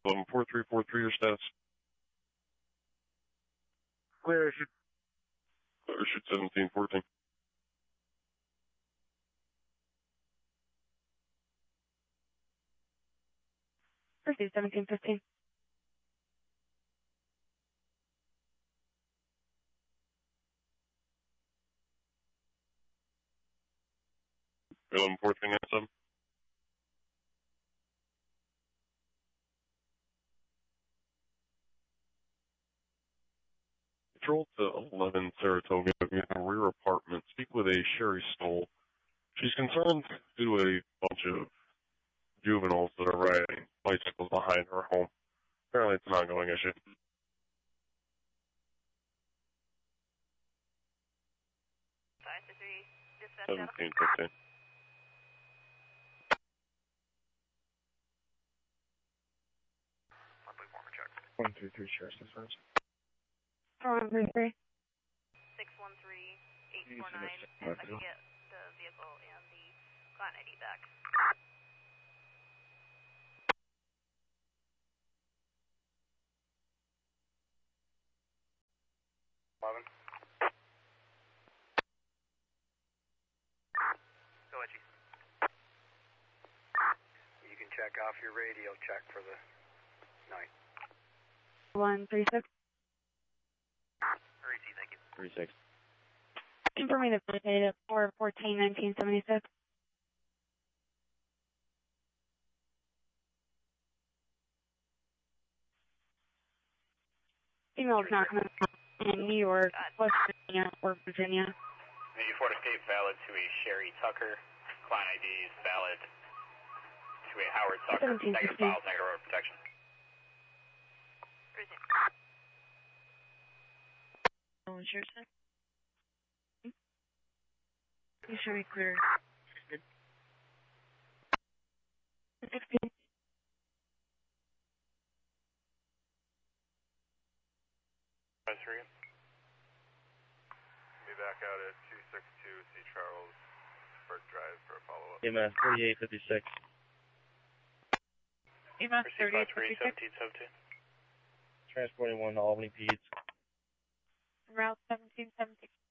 114343, your status. Clear issue. Clear issue 1714. Proceed 1715. Eleven 4397. Control to 11 Saratoga, in a rear apartment. Speak with a Sherry Stoll. She's concerned due to a bunch of juveniles that are riding bicycles behind her home. Apparently it's an ongoing issue. 1715. Monthly former check. 133 Sheriff's Dispatch. 4133. 613-849. I can get the vehicle and the client ID back. Go ahead, Chief. You can check off your radio check for the night. 136. Very easy, thank you. 36. Confirming the first date of 4/14/1976. Email is not coming in New York, West Virginia, or Virginia. The Ford Escape valid to a Sherry Tucker. Client ID is valid to a Howard Tucker. Negative files, negative road protection. Sure, sir. You should be clear. 16. Be back out at 262 C. Charles Burke Drive for a follow-up. EMS 4856. EMS 3856. 1717. Transporting 1 to Albany Peds. Route 1776.